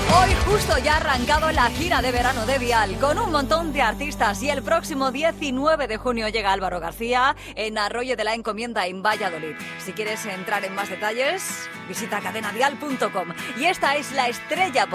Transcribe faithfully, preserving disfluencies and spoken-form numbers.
Hoy justo ya ha arrancado la gira de verano de Vial con un montón de artistas y el próximo diecinueve de junio llega Álvaro García en Arroyo de la Encomienda en Valladolid. Si quieres entrar en más detalles, visita cadena dial punto com. Y esta es la estrella